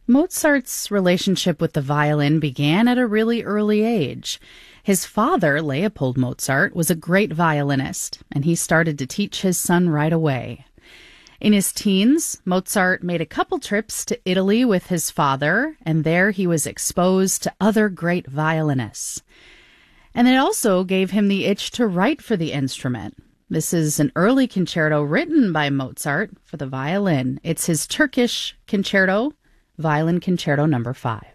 Mozart's relationship with the violin began at a really early age. His father, Leopold Mozart, was a great violinist, and he started to teach his son right away. In his teens, Mozart made a couple trips to Italy with his father, and there he was exposed to other great violinists. And it also gave him the itch to write for the instrument. This is an early concerto written by Mozart for the violin. It's his Turkish concerto, Violin Concerto No. 5.